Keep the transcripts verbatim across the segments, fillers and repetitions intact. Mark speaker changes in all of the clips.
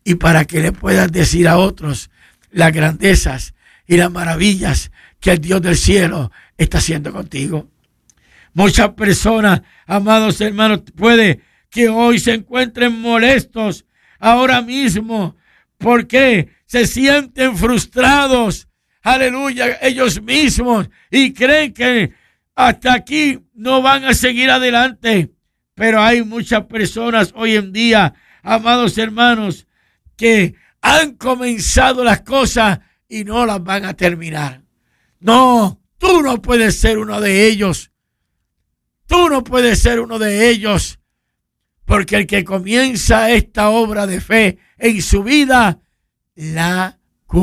Speaker 1: y para que le puedas decir a otros las grandezas y las maravillas que el Dios del cielo está haciendo contigo. Muchas personas, amados hermanos, puede que hoy se encuentren molestos ahora mismo porque se sienten frustrados, aleluya, ellos mismos, y creen que hasta aquí no van a seguir adelante. Pero hay muchas personas hoy en día, amados hermanos, que han comenzado las cosas y no las van a terminar. No, tú no puedes ser uno de ellos. Tú no puedes ser uno de ellos. Porque el que comienza esta obra de fe en su vida, la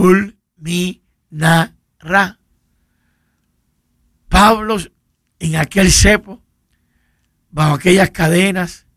Speaker 1: culminará. Pablo, en aquel cepo, bajo aquellas cadenas,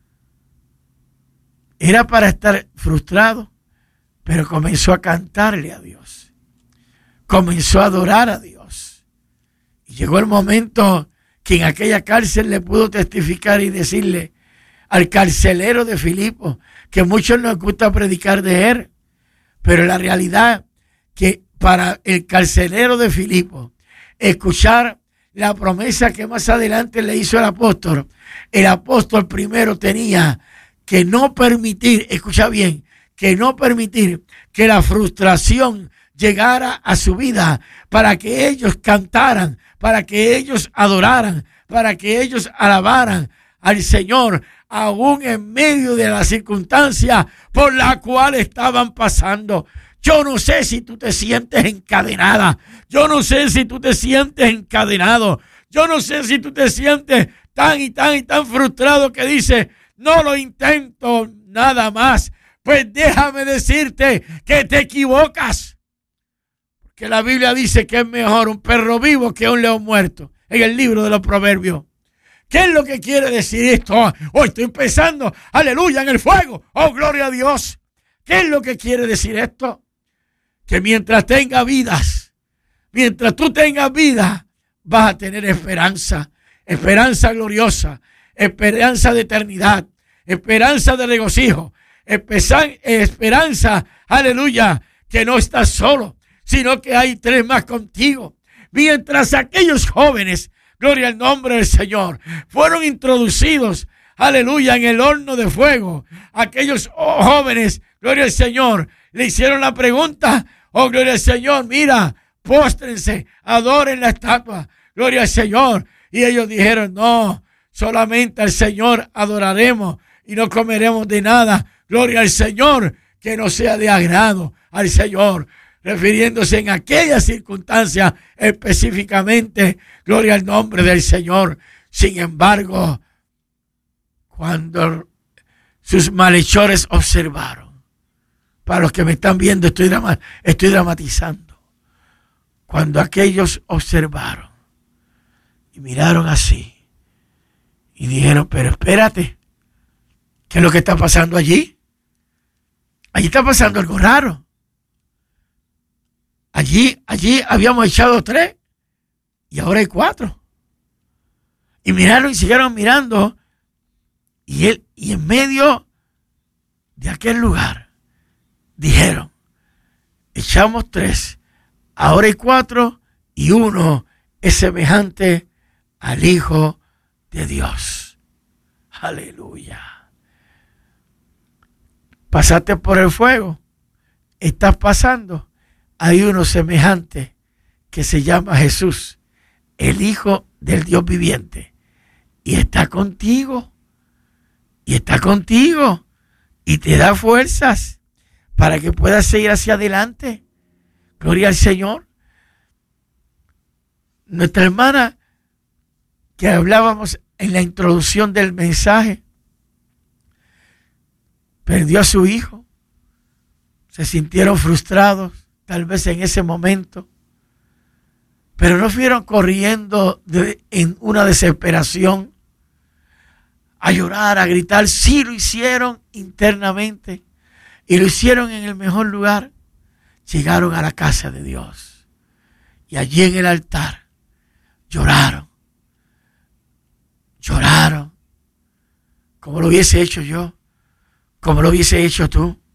Speaker 1: era para estar frustrado, pero comenzó a cantarle a Dios. Comenzó a adorar a Dios. Y llegó el momento que en aquella cárcel le pudo testificar y decirle al carcelero de Filipo, que muchos nos gusta predicar de él, pero la realidad que para el carcelero de Filipo escuchar la promesa que más adelante le hizo el apóstol, el apóstol primero tenía que no permitir, escucha bien, que no permitir que la frustración llegara a su vida para que ellos cantaran, para que ellos adoraran, para que ellos alabaran al Señor, aún en medio de la circunstancia por la cual estaban pasando. Yo no sé si tú te sientes encadenada. Yo no sé si tú te sientes encadenado. Yo no sé si tú te sientes tan y tan y tan frustrado que dices, no lo intento nada más. Pues déjame decirte que te equivocas. Que la Biblia dice que es mejor un perro vivo que un león muerto. En el libro de los Proverbios. ¿Qué es lo que quiere decir esto? Hoy oh, estoy empezando, aleluya, en el fuego. Oh, gloria a Dios. ¿Qué es lo que quiere decir esto? Que mientras tengas vidas, mientras tú tengas vida, vas a tener esperanza. Esperanza gloriosa, esperanza de eternidad, esperanza de regocijo, esperanza, aleluya, que no estás solo, sino que hay tres más contigo. Mientras aquellos jóvenes, gloria al nombre del Señor, fueron introducidos, aleluya, en el horno de fuego. Aquellos oh, jóvenes, gloria al Señor, le hicieron la pregunta, oh, gloria al Señor, mira, póstrense, adoren la estatua, gloria al Señor. Y ellos dijeron, no, solamente al Señor adoraremos y no comeremos de nada, gloria al Señor, que no sea de agrado al Señor. Refiriéndose en aquella circunstancia específicamente, gloria al nombre del Señor. Sin embargo, cuando sus malhechores observaron, para los que me están viendo, estoy, drama, estoy dramatizando, cuando aquellos observaron y miraron así y dijeron, pero espérate, ¿qué es lo que está pasando allí? Allí está pasando algo raro. Allí, allí habíamos echado tres y ahora hay cuatro. Y miraron y siguieron mirando. Y él, y en medio de aquel lugar, dijeron, echamos tres, ahora hay cuatro y uno es semejante al Hijo de Dios. Aleluya. Pasaste por el fuego, estás pasando. Hay uno semejante que se llama Jesús, el Hijo del Dios viviente. Y está contigo. Y está contigo. Y te da fuerzas para que puedas seguir hacia adelante. Gloria al Señor. Nuestra hermana que hablábamos en la introducción del mensaje perdió a su hijo. Se sintieron frustrados. Tal vez en ese momento, pero no fueron corriendo de, en una desesperación a llorar, a gritar. Sí lo hicieron internamente y lo hicieron en el mejor lugar. Llegaron a la casa de Dios y allí en el altar lloraron, lloraron como lo hubiese hecho yo, como lo hubiese hecho tú.